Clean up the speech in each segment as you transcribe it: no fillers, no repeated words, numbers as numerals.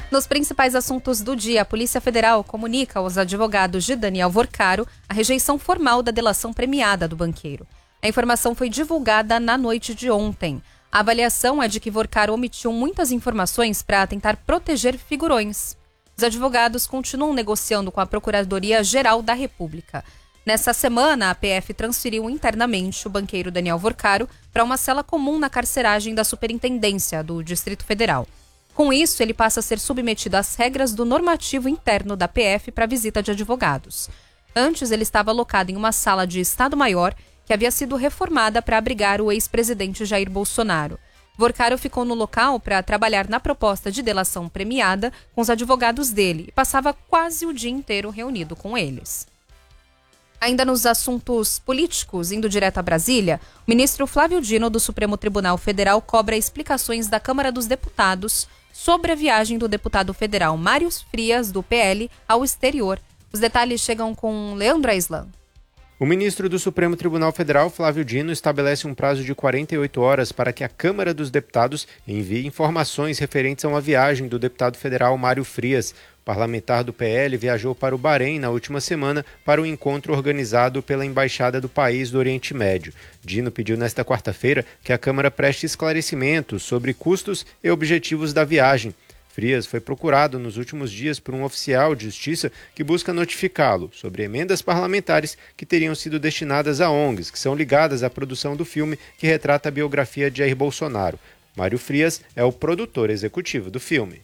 Nos principais assuntos do dia, a Polícia Federal comunica aos advogados de Daniel Vorcaro a rejeição formal da delação premiada do banqueiro. A informação foi divulgada na noite de ontem. A avaliação é de que Vorcaro omitiu muitas informações para tentar proteger figurões. Os advogados continuam negociando com a Procuradoria-Geral da República. Nessa semana, a PF transferiu internamente o banqueiro Daniel Vorcaro para uma cela comum na carceragem da Superintendência do Distrito Federal. Com isso, ele passa a ser submetido às regras do normativo interno da PF para visita de advogados. Antes, ele estava alocado em uma sala de Estado-Maior que havia sido reformada para abrigar o ex-presidente Jair Bolsonaro. Vorcaro ficou no local para trabalhar na proposta de delação premiada com os advogados dele e passava quase o dia inteiro reunido com eles. Ainda nos assuntos políticos, indo direto a Brasília, o ministro Flávio Dino do Supremo Tribunal Federal cobra explicações da Câmara dos Deputados sobre a viagem do deputado federal Mário Frias, do PL, ao exterior. Os detalhes chegam com Leandro Aislan. O ministro do Supremo Tribunal Federal, Flávio Dino, estabelece um prazo de 48 horas para que a Câmara dos Deputados envie informações referentes a uma viagem do deputado federal Mário Frias. O parlamentar do PL viajou para o Bahrein na última semana para um encontro organizado pela Embaixada do país do Oriente Médio. Dino pediu nesta quarta-feira que a Câmara preste esclarecimentos sobre custos e objetivos da viagem. Frias foi procurado nos últimos dias por um oficial de justiça que busca notificá-lo sobre emendas parlamentares que teriam sido destinadas a ONGs, que são ligadas à produção do filme que retrata a biografia de Jair Bolsonaro. Mário Frias é o produtor executivo do filme.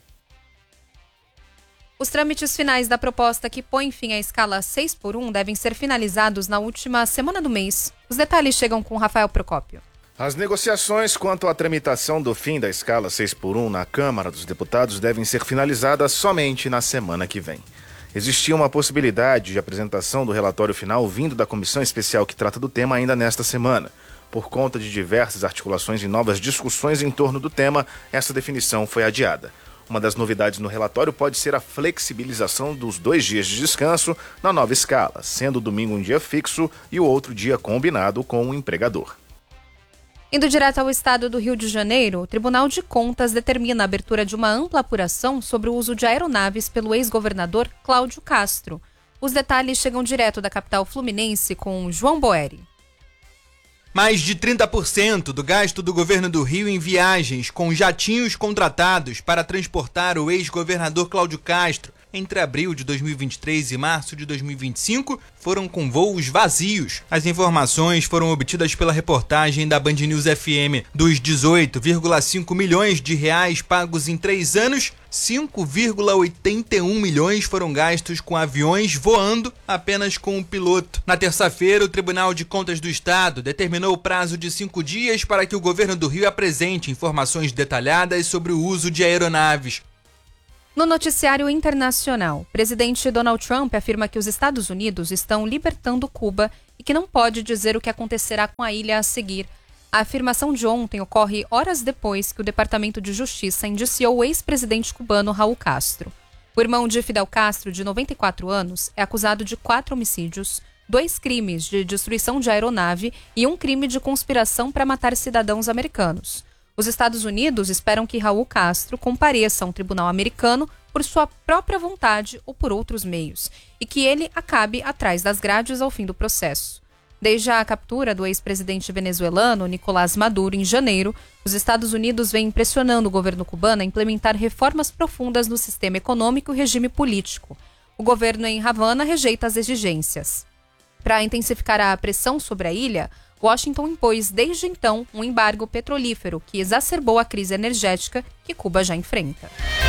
Os trâmites finais da proposta que põe fim à escala 6x1 devem ser finalizados na última semana do mês. Os detalhes chegam com Rafael Procópio. As negociações quanto à tramitação do fim da escala 6x1 na Câmara dos Deputados devem ser finalizadas somente na semana que vem. Existia uma possibilidade de apresentação do relatório final vindo da comissão especial que trata do tema ainda nesta semana. Por conta de diversas articulações e novas discussões em torno do tema, essa definição foi adiada. Uma das novidades no relatório pode ser a flexibilização dos 2 dias de descanso na nova escala, sendo o domingo um dia fixo e o outro dia combinado com o empregador. Indo direto ao estado do Rio de Janeiro, o Tribunal de Contas determina a abertura de uma ampla apuração sobre o uso de aeronaves pelo ex-governador Cláudio Castro. Os detalhes chegam direto da capital fluminense com João Boeri. Mais de 30% do gasto do governo do Rio em viagens com jatinhos contratados para transportar o ex-governador Cláudio Castro entre abril de 2023 e março de 2025 foram com voos vazios. As informações foram obtidas pela reportagem da Band News FM. Dos 18,5 milhões de reais pagos em 3 anos, 5,81 milhões foram gastos com aviões voando apenas com o piloto. Na terça-feira, o Tribunal de Contas do Estado determinou o prazo de 5 dias para que o governo do Rio apresente informações detalhadas sobre o uso de aeronaves. No noticiário internacional, o presidente Donald Trump afirma que os Estados Unidos estão libertando Cuba e que não pode dizer o que acontecerá com a ilha a seguir. A afirmação de ontem ocorre horas depois que o Departamento de Justiça indiciou o ex-presidente cubano Raul Castro. O irmão de Fidel Castro, de 94 anos, é acusado de 4 homicídios, 2 crimes de destruição de aeronave e um crime de conspiração para matar cidadãos americanos. Os Estados Unidos esperam que Raul Castro compareça a um tribunal americano por sua própria vontade ou por outros meios, e que ele acabe atrás das grades ao fim do processo. Desde a captura do ex-presidente venezuelano Nicolás Maduro em janeiro, os Estados Unidos vêm pressionando o governo cubano a implementar reformas profundas no sistema econômico e regime político. O governo em Havana rejeita as exigências. Para intensificar a pressão sobre a ilha, Washington impôs desde então um embargo petrolífero que exacerbou a crise energética que Cuba já enfrenta.